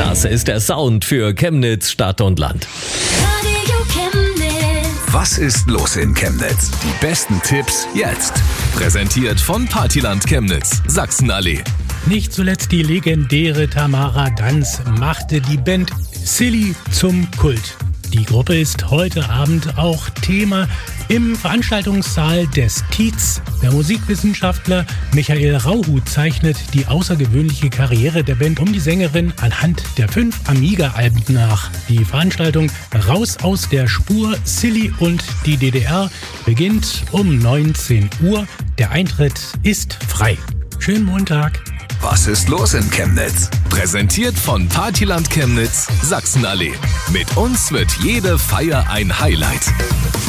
Das ist der Sound für Chemnitz, Stadt und Land. Radio Chemnitz. Was ist los in Chemnitz? Die besten Tipps jetzt. Präsentiert von Partyland Chemnitz, Sachsenallee. Nicht zuletzt die legendäre Tamara Ganz machte die Band Silly zum Kult. Die Gruppe ist heute Abend auch Thema im Veranstaltungssaal des Tietz. Der Musikwissenschaftler Michael Rauhut zeichnet die außergewöhnliche Karriere der Band um die Sängerin anhand der 5 Amiga-Alben nach. Die Veranstaltung Raus aus der Spur, Silly und die DDR beginnt um 19 Uhr. Der Eintritt ist frei. Schönen Montag. Was ist los in Chemnitz? Präsentiert von Partyland Chemnitz, Sachsenallee. Mit uns wird jede Feier ein Highlight.